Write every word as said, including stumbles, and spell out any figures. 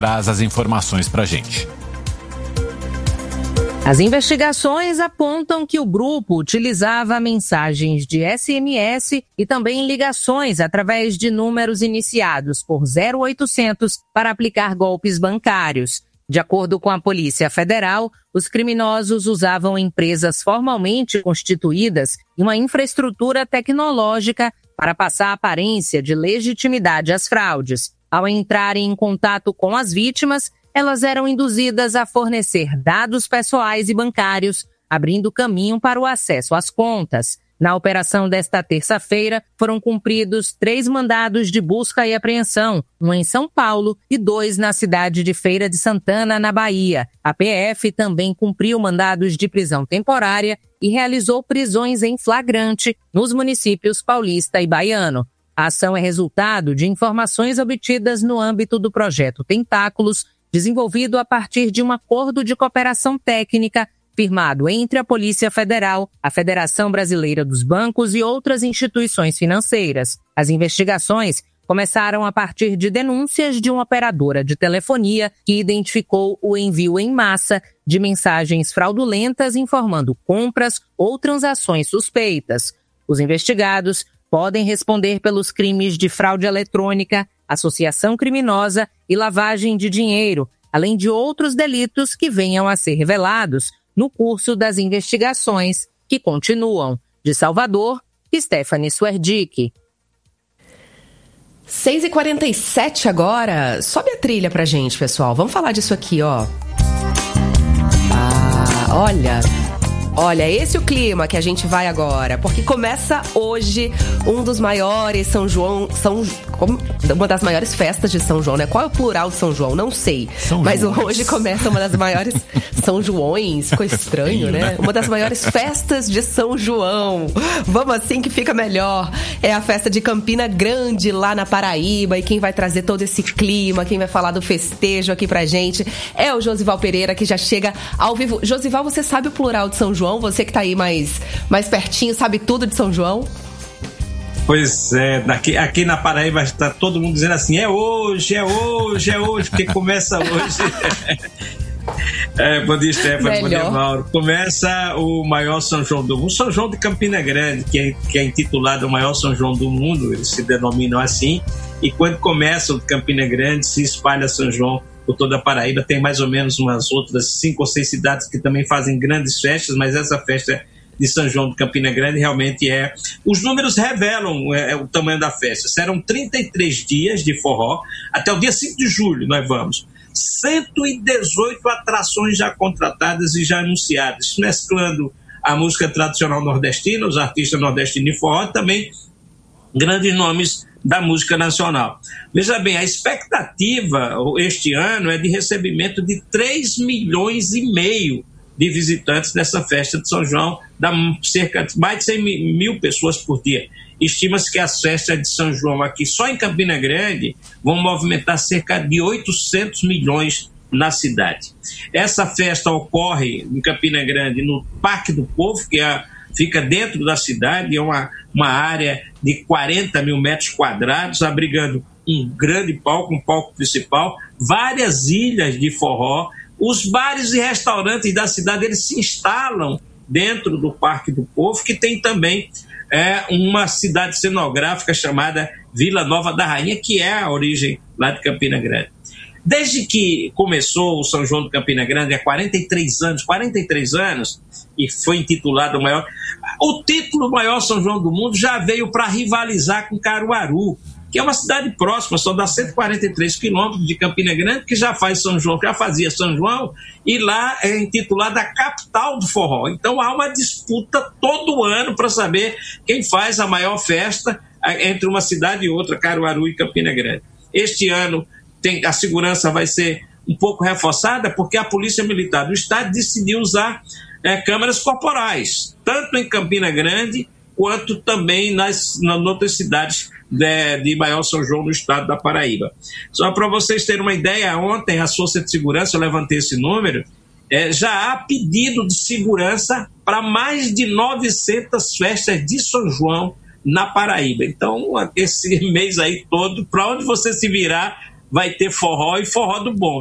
traz as informações pra gente. As investigações apontam que o grupo utilizava mensagens de S M S e também ligações através de números iniciados por zero oitocentos para aplicar golpes bancários. De acordo com a Polícia Federal, os criminosos usavam empresas formalmente constituídas e uma infraestrutura tecnológica para passar aparência de legitimidade às fraudes. Ao entrarem em contato com as vítimas, elas eram induzidas a fornecer dados pessoais e bancários, abrindo caminho para o acesso às contas. Na operação desta terça-feira, foram cumpridos três mandados de busca e apreensão, um em São Paulo e dois na cidade de Feira de Santana, na Bahia. A P F também cumpriu mandados de prisão temporária e realizou prisões em flagrante nos municípios Paulista e Baiano. A ação é resultado de informações obtidas no âmbito do projeto Tentáculos, desenvolvido a partir de um acordo de cooperação técnica firmado entre a Polícia Federal, a Federação Brasileira dos Bancos e outras instituições financeiras. As investigações começaram a partir de denúncias de uma operadora de telefonia que identificou o envio em massa de mensagens fraudulentas informando compras ou transações suspeitas. Os investigados podem responder pelos crimes de fraude eletrônica, associação criminosa e lavagem de dinheiro, além de outros delitos que venham a ser revelados no curso das investigações que continuam. De Salvador, Stephanie Swerdick. seis e quarenta e sete agora. Sobe a trilha pra gente, pessoal. Vamos falar disso aqui, ó. Ah, olha... Olha, esse é o clima que a gente vai agora, porque começa hoje um dos maiores São João, São, uma das maiores festas de São João, né? Qual é o plural de São João? Não sei. São Mas Joões. Hoje começa uma das maiores São Joões, ficou estranho, né? Uma das maiores festas de São João. Vamos assim que fica melhor. É a festa de Campina Grande, lá na Paraíba, e quem vai trazer todo esse clima, quem vai falar do festejo aqui pra gente é o Josival Pereira, que já chega ao vivo. Josival, você sabe o plural de São João? João, você que tá aí mais, mais pertinho, sabe tudo de São João? Pois é, daqui, aqui na Paraíba está todo mundo dizendo assim, é hoje, é hoje, é hoje, porque começa hoje. É, bom dia, Stephanie, bom dia, Mauro. Começa o maior São João do mundo, o São João de Campina Grande, que é, que é intitulado o maior São João do mundo, eles se denominam assim, e quando começa o de Campina Grande, se espalha São João por toda a Paraíba. Tem mais ou menos umas outras cinco ou seis cidades que também fazem grandes festas, mas essa festa de São João de Campina Grande realmente é... Os números revelam é, o tamanho da festa. Serão trinta e três dias de forró, até o dia cinco de julho nós vamos. cento e dezoito atrações já contratadas e já anunciadas, mesclando a música tradicional nordestina, os artistas nordestinos de forró, também grandes nomes da música nacional. Veja bem, a expectativa este ano é de recebimento de três milhões e meio de visitantes nessa festa de São João, dá cerca de mais de cem mil pessoas por dia. Estima-se que as festas de São João aqui, só em Campina Grande, vão movimentar cerca de oitocentos milhões na cidade. Essa festa ocorre em Campina Grande, no Parque do Povo, que é fica dentro da cidade, é uma, uma área de quarenta mil metros quadrados, abrigando um grande palco, um palco principal, várias ilhas de forró. Os bares e restaurantes da cidade, eles se instalam dentro do Parque do Povo, que tem também é, uma cidade cenográfica chamada Vila Nova da Rainha, que é a origem lá de Campina Grande. Desde que começou o São João de Campina Grande, há quarenta e três anos, quarenta e três anos, e foi intitulado o maior... O título maior São João do mundo já veio para rivalizar com Caruaru, que é uma cidade próxima, só dá cento e quarenta e três quilômetros de Campina Grande, que já faz São João, já fazia São João, e lá é intitulada a capital do forró. Então há uma disputa todo ano para saber quem faz a maior festa entre uma cidade e outra, Caruaru e Campina Grande. Este ano tem, a segurança vai ser um pouco reforçada, porque a Polícia Militar do Estado decidiu usar é, câmeras corporais, tanto em Campina Grande, quanto também nas, nas outras cidades de, de maior São João do estado da Paraíba. Só para vocês terem uma ideia, ontem a Força de Segurança, eu levantei esse número, é, já há pedido de segurança para mais de novecentas festas de São João na Paraíba. Então, esse mês aí todo, para onde você se virar, vai ter forró e forró do bom.